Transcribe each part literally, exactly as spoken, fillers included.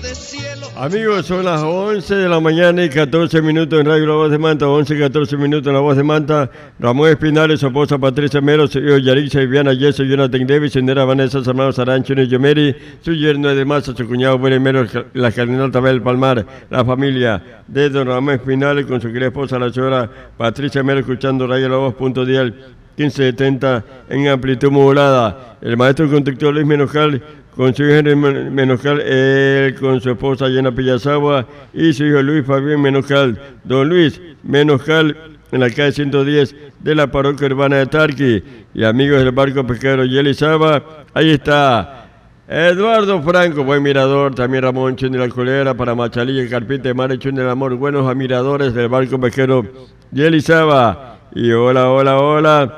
Amigos, son las once de la mañana y catorce minutos en Radio La Voz de Manta, once y catorce minutos en La Voz de Manta. Ramón Espinales, su esposa Patricia Melo, su hijo Yarixa, Viviana Yeso, Jonathan Davis, su señora Vanessa, sus hermanos Arancho y Yomeri, su yerno de Masa, su cuñado Willy Melo, la cardenal Tabel Palmar, la familia de don Ramón Espinales con su querida esposa, la señora Patricia Melo, escuchando Radio La Voz, punto dial, quince setenta en amplitud modulada. El maestro conductor Luis Menojal, con su hijo Henry Menojal, él con su esposa Llena Pillazagua y su hijo Luis Fabián Menojal. Don Luis Menojal en la calle ciento diez de la parroquia urbana de Tarqui. Y amigos del barco pesquero Yelizaba, ahí está Eduardo Franco, buen mirador. También Ramón Chun de la Colera, para Machalilla, Carpinte, Mare Chun del Amor, buenos admiradores del barco pesquero Yelizaba. Y hola, hola, hola.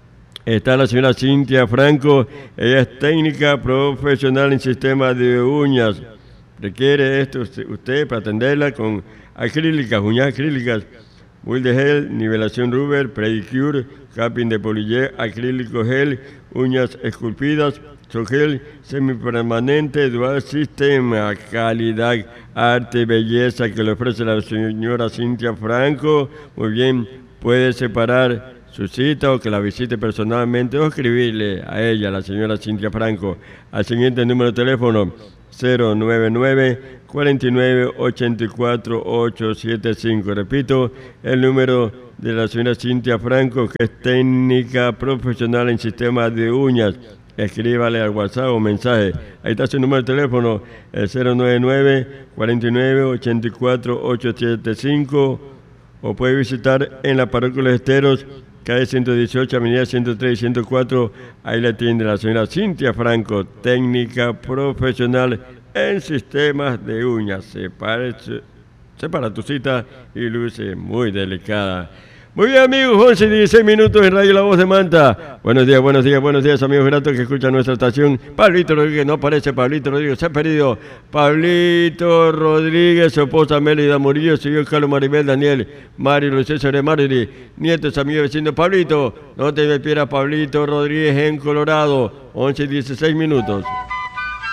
Está la señora Cintia Franco, ella es técnica profesional en sistema de uñas. Requiere esto usted, usted para atenderla con acrílicas, uñas acrílicas, will de gel, nivelación rubber, pedicure, capping de polillé, acrílico gel, uñas esculpidas, gel semipermanente, dual sistema, calidad, arte, belleza que le ofrece la señora Cintia Franco. Muy bien, puede separar su cita o que la visite personalmente o escribirle a ella, la señora Cintia Franco, al siguiente número de teléfono cero nueve nueve, cuarenta y nueve, ochenta y cuatro, ochocientos setenta y cinco. Repito, el número de la señora Cintia Franco, que es técnica profesional en sistemas de uñas. Escríbale al WhatsApp o mensaje. Ahí está su número de teléfono, el cero nueve nueve, cuarenta y nueve, ochenta y cuatro, ochocientos setenta y cinco. O puede visitar en la parroquia Los Esteros, calle ciento dieciocho, avenida ciento tres y ciento cuatro, ahí la atiende la señora Cintia Franco, técnica profesional en sistemas de uñas. Separa, separa tu cita y luce muy delicada. Muy bien, amigos, once y dieciséis minutos en Radio La Voz de Manta. Buenos días, buenos días, buenos días, amigos gratos que escuchan nuestra estación. Pablito Rodríguez, no aparece Pablito Rodríguez, se ha perdido. Pablito Rodríguez, su esposa Mélida Murillo, su hijo Carlos Maribel, Daniel, Mari, Luis César Mari, nietos, amigos, vecinos. Pablito, no te me pierdas, Pablito Rodríguez en Colorado, once y dieciséis minutos.